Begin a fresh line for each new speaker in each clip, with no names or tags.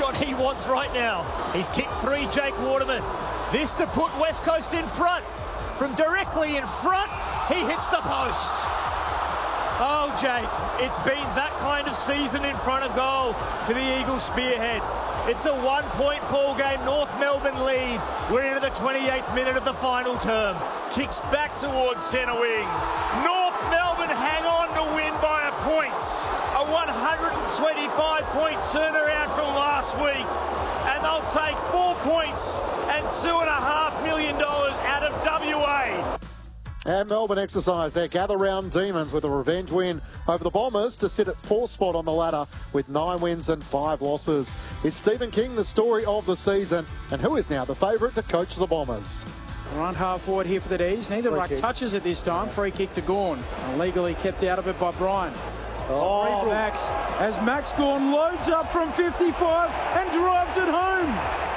shot he wants right now. He's kicked 3, Jake Waterman. This to put West Coast in front. From directly in front, he hits the post. Oh, Jake, it's been that kind of season in front of goal for the Eagles spearhead. It's a 1-point ball game. North Melbourne lead. We're into the 28th minute of the final term.
Kicks back towards centre wing. North Melbourne hang on to win by a point. A 125-point turnaround from last week. And they'll take 4 points and $2.5 million out of WA.
And Melbourne exercise their gather round demons with a revenge win over the Bombers to sit at 4th spot on the ladder with 9 wins and 5 losses. Is Stephen King the story of the season, and who is now the favourite to coach the Bombers?
Run half forward here for the D's. Neither ruck touches it this time. Free kick to Gawn. Illegally kept out of it by Bryan. Oh, Max. As Max Gawn loads up from 55 and drives it home.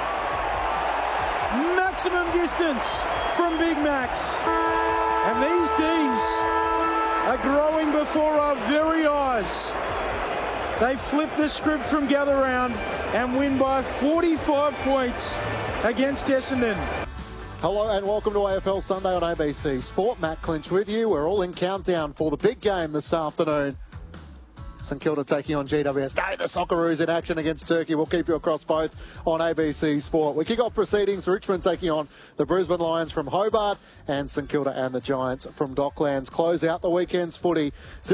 Maximum distance from Big Max. And these D's are growing before our very eyes. They flip the script from gather round and win by 45 points against Essendon.
Hello and welcome to AFL Sunday on ABC Sport. Matt Clinch with you. We're all in countdown for the big game this afternoon. St Kilda taking on GWS. No, the Socceroos in action against Turkey. We'll keep you across both on ABC Sport. We kick off proceedings. Richmond taking on the Brisbane Lions from Hobart, and St Kilda and the Giants from Docklands. Close out the weekend's footy.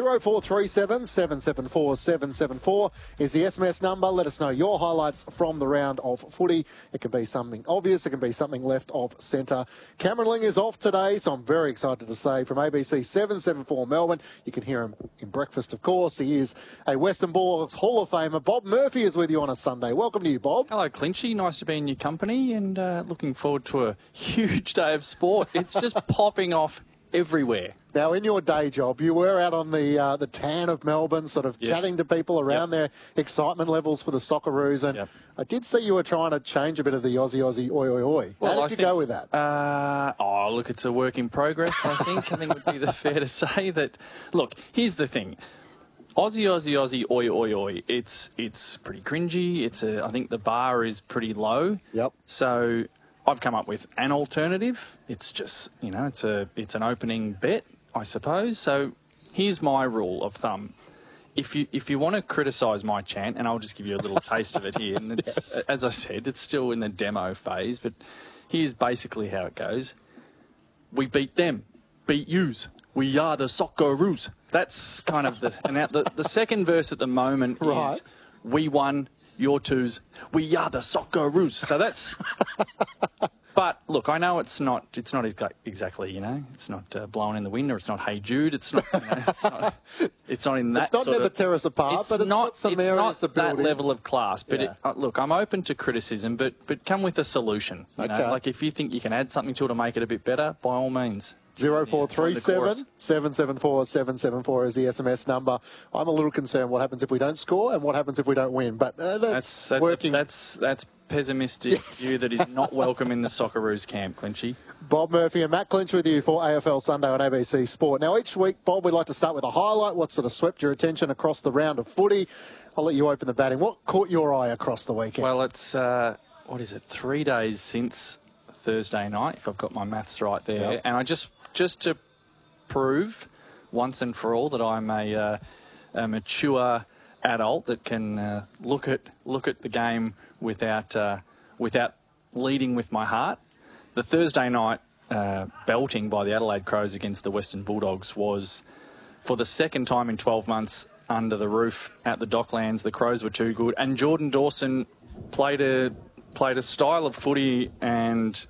0437 774 774 is the SMS number. Let us know your highlights from the round of footy. It can be something obvious. It can be something left of centre. Cameron Ling is off today, so I'm very excited to say from ABC 774 Melbourne. You can hear him in breakfast, of course. He is a Western Bulldogs Hall of Famer. Bob Murphy is with you on a Sunday. Welcome to you, Bob.
Hello, Clinchy. Nice to be in your company and looking forward to a huge day of sport. It's just popping off everywhere.
Now, in your day job, you were out on the tan of Melbourne, sort of chatting to people around their excitement levels for the Socceroos, and I did see you were trying to change a bit of the Aussie, oi, oi, oi.
Well,
How did you go with that?
Look, it's a work in progress, I think. I think it would be fair to say that. Look, here's the thing. Aussie, oi, oi, oi. It's pretty cringy. I think the bar is pretty low.
Yep.
So I've come up with an alternative. It's just, it's an opening bet, I suppose. So here's my rule of thumb. If you want to criticise my chant, and I'll just give you a little taste of it here, and it's, as I said, it's still in the demo phase, but here's basically how it goes. We beat them, beat yous. We are the Socceroos. That's kind of the second verse at the moment is we won, your twos. We are the Socceroos. So that's. But look, I know it's not exactly, it's not Blowing in the Wind, or it's not Hey Jude. It's not. It's not in that.
It's not
sort
Never
of,
Tear Us Apart, but it's got some areas to build
that
in.
level of class. But look, I'm open to criticism, but come with a solution. You know? Like if you think you can add something to it to make it a bit better, by all means.
0437 774 774 is the SMS number. I'm a little concerned what happens if we don't score and what happens if we don't win, but that's working.
That's pessimistic view that is not welcome in the Socceroos camp, Clinchy.
Bob Murphy and Matt Clinch with you for AFL Sunday on ABC Sport. Now, each week, Bob, we'd like to start with a highlight. What sort of swept your attention across the round of footy? I'll let you open the batting. What caught your eye across the weekend?
Well, it's, 3 days since Thursday night, if I've got my maths right there. Yep. And I just to prove once and for all that I'm a mature adult that can look at the game without leading with my heart. The Thursday night belting by the Adelaide Crows against the Western Bulldogs was, for the second time in 12 months, under the roof at the Docklands. The Crows were too good, and Jordan Dawson played a style of footy and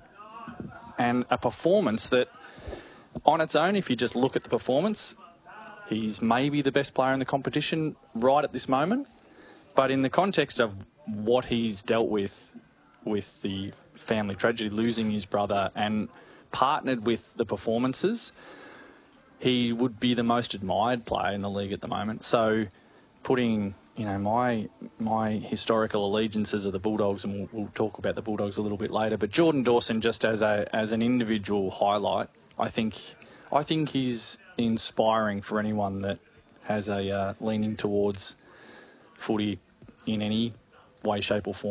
a performance that, on its own, if you just look at the performance, he's maybe the best player in the competition right at this moment. But in the context of what he's dealt with the family tragedy, losing his brother, and partnered with the performances, he would be the most admired player in the league at the moment. So putting, my historical allegiances are the Bulldogs, and we'll talk about the Bulldogs a little bit later, but Jordan Dawson, just as an individual highlight, I think he's inspiring for anyone that has a leaning towards footy in any way, shape or form.